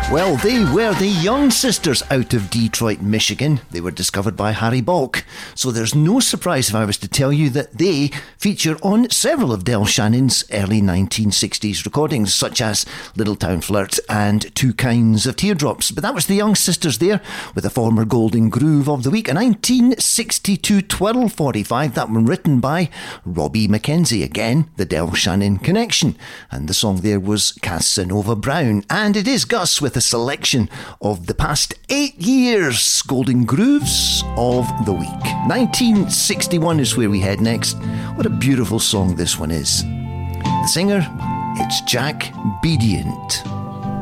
Well, they were the Young Sisters out of Detroit, Michigan. They were discovered by Harry Balk. So there's no surprise if I was to tell you that they feature on several of Del Shannon's early 1960s recordings, such as Little Town Flirt and Two Kinds of Teardrops. But that was the Young Sisters there with a former Golden Groove of the Week, a 1962 Twirl 45, that one written by Robbie McKenzie. Again, the Del Shannon connection. And the song there was Casanova Brown. And it is Gus with a selection of the past 8 years' Golden Grooves of the Week. 1961 is where we head next. What a beautiful song this one is. The singer, it's Jack Bedient.